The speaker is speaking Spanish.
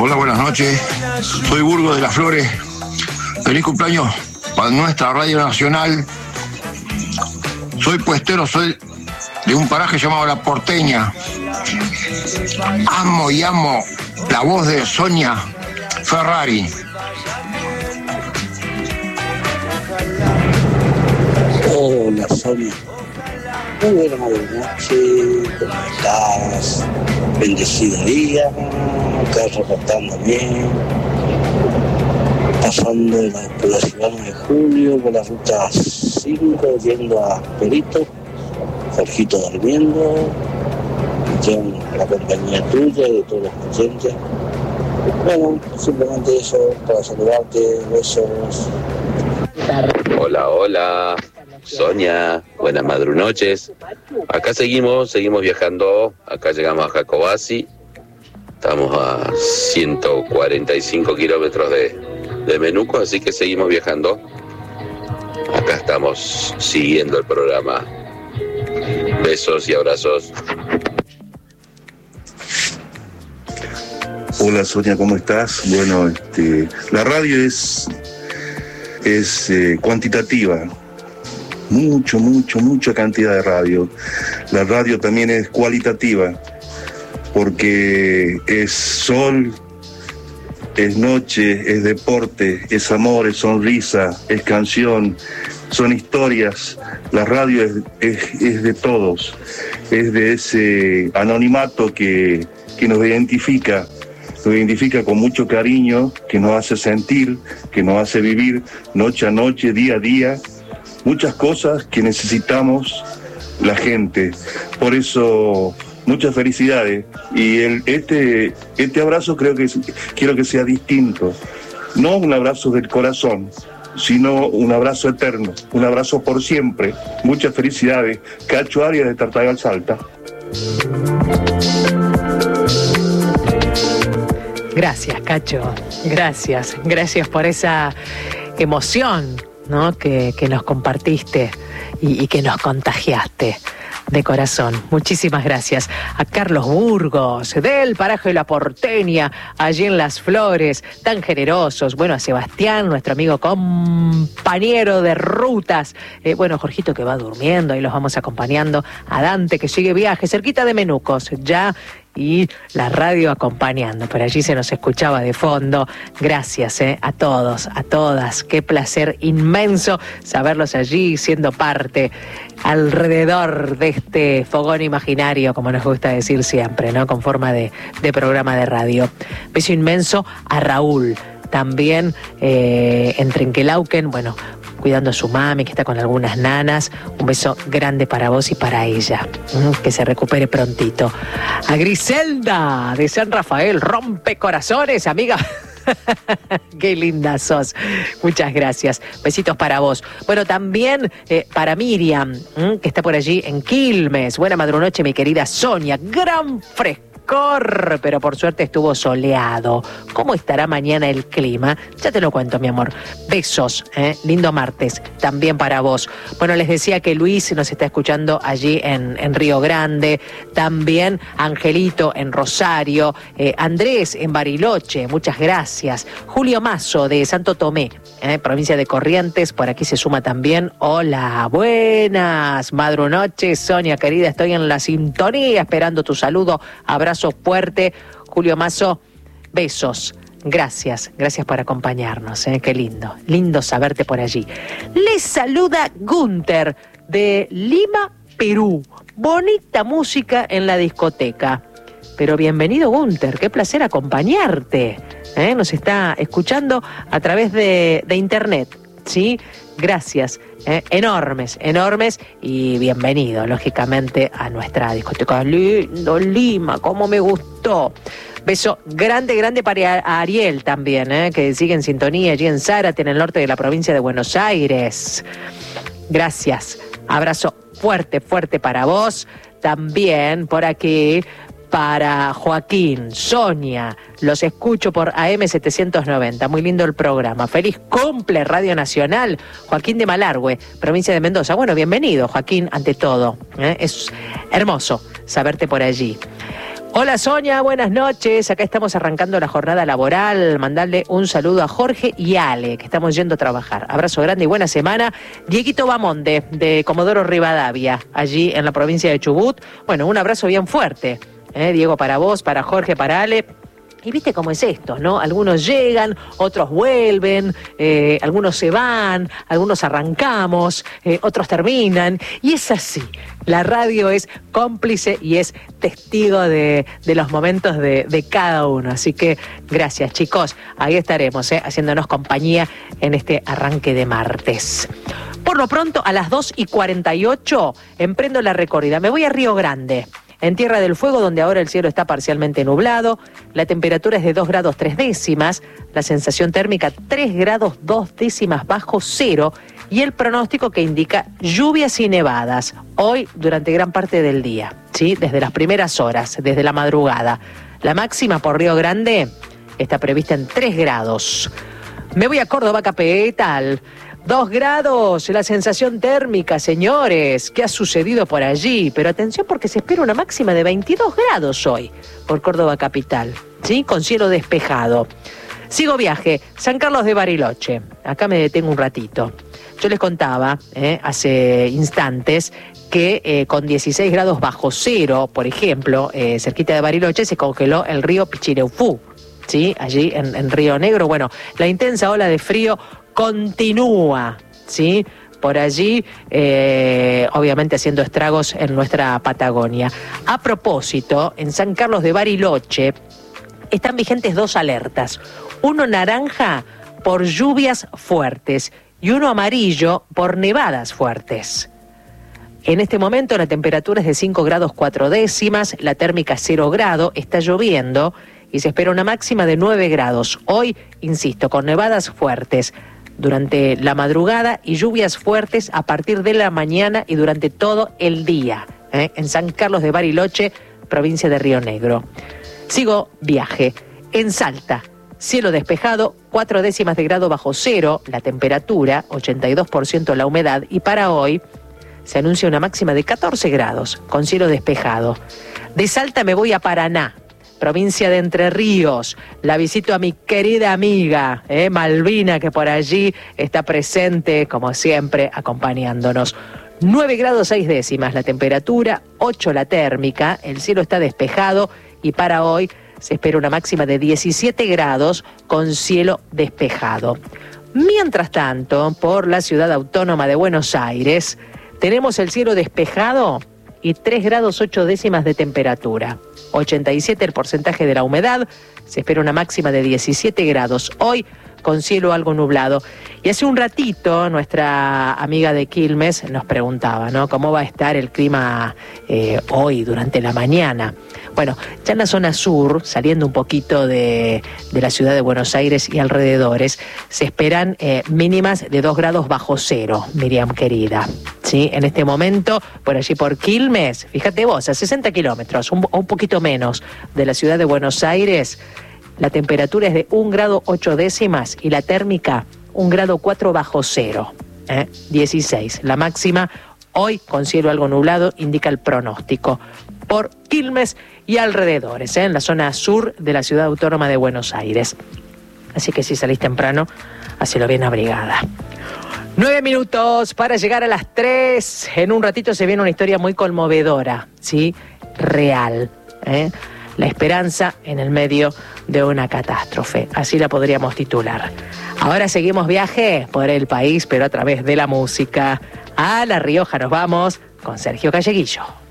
Hola, buenas noches. Soy Burgo de las Flores. Feliz cumpleaños para nuestra Radio Nacional. Soy puestero, soy de un paraje llamado La Porteña. Amo y amo la voz de Sonia Ferrari. Hola, Sonia. Muy buena noche, ¿cómo estás? Bendecido día, estás reportando bien. Pasando por la ciudad de Julio, por la ruta 5, yendo a Perito, Jorgito durmiendo, con la compañía tuya y de todos los oyentes. Bueno, simplemente eso, para saludarte, besos. Hola, hola, Sonia, buenas madrunoches. Acá seguimos viajando, acá llegamos a Jacobasi, estamos a 145 kilómetros de Menuco, así que seguimos viajando. Acá estamos siguiendo el programa. Besos y abrazos. Hola Sonia, ¿cómo estás? Bueno, la radio es cuantitativa, mucha cantidad de radio. La radio también es cualitativa, porque es sol, es noche, es deporte, es amor, es sonrisa, es canción, son historias. La radio es de todos, es de ese anonimato que nos identifica con mucho cariño, que nos hace sentir, que nos hace vivir noche a noche, día a día, muchas cosas que necesitamos la gente. Por eso, muchas felicidades. Y este abrazo quiero que sea distinto. No un abrazo del corazón, sino un abrazo eterno, un abrazo por siempre. Muchas felicidades. Cacho Arias de Tartagal, Salta. Gracias, Cacho. Gracias por esa emoción, ¿no? que nos compartiste y que nos contagiaste de corazón. Muchísimas gracias a Carlos Burgos, del paraje de La Porteña, allí en Las Flores, tan generosos. Bueno, a Sebastián, nuestro amigo compañero de rutas. Bueno, Jorgito que va durmiendo, ahí los vamos acompañando. A Dante que sigue viaje, cerquita de Menucos, ya. Y la radio acompañando, por allí se nos escuchaba de fondo. Gracias a todos, a todas, qué placer inmenso saberlos allí siendo parte alrededor de este fogón imaginario, como nos gusta decir siempre, ¿no? Con forma de programa de radio. Beso inmenso a Raúl, también en Trenquelauquen, bueno, cuidando a su mami, que está con algunas nanas. Un beso grande para vos y para ella. Que se recupere prontito. A Griselda, de San Rafael, rompe corazones, amiga. Qué linda sos. Muchas gracias. Besitos para vos. Bueno, también para Miriam, que está por allí en Quilmes. Buena madrunoche, mi querida Sonia. Gran fresco. Pero por suerte estuvo soleado. ¿Cómo estará mañana el clima? Ya te lo cuento, mi amor. Besos, lindo martes, también para vos. Bueno, les decía que Luis nos está escuchando allí en Río Grande, también Angelito en Rosario, Andrés en Bariloche, muchas gracias. Julio Mazo de Santo Tomé, provincia de Corrientes, por aquí se suma también. Hola, buenas madrunoches, Sonia querida, estoy en la sintonía esperando tu saludo. Abrazo fuerte, Julio Mazo, besos. Gracias por acompañarnos, qué lindo saberte por allí. Les saluda Gunter de Lima, Perú. Bonita música en la discoteca. Pero bienvenido, Gunter, qué placer acompañarte. Nos está escuchando a través de internet, ¿sí? Gracias, enormes, y bienvenido, lógicamente, a nuestra discoteca. Lindo, Lima, cómo me gustó. Beso grande para Ariel también, que sigue en sintonía allí en Zárate, en el norte de la provincia de Buenos Aires. Gracias, abrazo fuerte para vos. También por aquí, para Joaquín, Sonia, los escucho por AM790, muy lindo el programa. Feliz cumple Radio Nacional, Joaquín de Malargüe, provincia de Mendoza. Bueno, bienvenido, Joaquín, ante todo. Es hermoso saberte por allí. Hola Sonia, buenas noches. Acá estamos arrancando la jornada laboral. Mandarle un saludo a Jorge y Ale, que estamos yendo a trabajar. Abrazo grande y buena semana. Dieguito Bamonde, de Comodoro Rivadavia, allí en la provincia de Chubut. Bueno, un abrazo bien fuerte, Diego, para vos, para Jorge, para Ale. Y viste cómo es esto, ¿no? Algunos llegan, otros vuelven, algunos se van, algunos arrancamos, otros terminan. Y es así. La radio es cómplice y es testigo de los momentos de cada uno. Así que gracias, chicos. Ahí estaremos, haciéndonos compañía en este arranque de martes. Por lo pronto, a las 2:48, emprendo la recorrida. Me voy a Río Grande, en Tierra del Fuego, donde ahora el cielo está parcialmente nublado. La temperatura es de 2 grados 3 décimas, la sensación térmica 3 grados 2 décimas bajo cero y el pronóstico que indica lluvias y nevadas hoy durante gran parte del día, ¿sí? Desde las primeras horas, desde la madrugada. La máxima por Río Grande está prevista en 3 grados. Me voy a Córdoba capital. 2 grados, la sensación térmica, señores. ¿Qué ha sucedido por allí? Pero atención, porque se espera una máxima de 22 grados hoy por Córdoba capital, ¿sí? Con cielo despejado. Sigo viaje, San Carlos de Bariloche. Acá me detengo un ratito. Yo les contaba hace instantes que con 16 grados bajo cero, por ejemplo, cerquita de Bariloche, se congeló el río Pichireufú, ¿sí? Allí en Río Negro. Bueno, la intensa ola de frío continúa, ¿sí? Por allí, obviamente haciendo estragos en nuestra Patagonia. A propósito, en San Carlos de Bariloche están vigentes 2 alertas. Uno naranja por lluvias fuertes y uno amarillo por nevadas fuertes. En este momento la temperatura es de 5 grados 4 décimas, la térmica 0 grado, está lloviendo y se espera una máxima de 9 grados. Hoy, insisto, con nevadas fuertes durante la madrugada y lluvias fuertes a partir de la mañana y durante todo el día, en San Carlos de Bariloche, provincia de Río Negro. Sigo viaje. En Salta, cielo despejado, 4 décimas de grado bajo cero, la temperatura, 82% la humedad, y para hoy se anuncia una máxima de 14 grados, con cielo despejado. De Salta me voy a Paraná, provincia de Entre Ríos. La visito a mi querida amiga, Malvina, que por allí está presente, como siempre, acompañándonos. 9 grados 6 décimas la temperatura, 8 la térmica, el cielo está despejado y para hoy se espera una máxima de 17 grados con cielo despejado. Mientras tanto, por la ciudad autónoma de Buenos Aires, tenemos el cielo despejado y 3 grados 8 décimas de temperatura. 87 el porcentaje de la humedad, se espera una máxima de 17 grados hoy con cielo algo nublado. Y hace un ratito nuestra amiga de Quilmes nos preguntaba, ¿no?, cómo va a estar el clima hoy durante la mañana. Bueno, ya en la zona sur, saliendo un poquito de la ciudad de Buenos Aires y alrededores, se esperan mínimas de 2 grados bajo cero, Miriam querida. ¿Sí? En este momento, por allí por Quilmes, fíjate vos, a 60 kilómetros, un poquito menos de la ciudad de Buenos Aires, la temperatura es de 1 grado 8 décimas y la térmica 1 grado 4 bajo cero, 16. La máxima hoy con cielo algo nublado, indica el pronóstico por Quilmes y alrededores, en la zona sur de la ciudad autónoma de Buenos Aires. Así que si salís temprano, hacelo bien abrigada. 9 minutos para llegar a las 3. En un ratito se viene una historia muy conmovedora, ¿sí? Real, La esperanza en el medio de una catástrofe. Así la podríamos titular. Ahora seguimos viaje por el país, pero a través de la música. A La Rioja nos vamos con Sergio Calleguillo.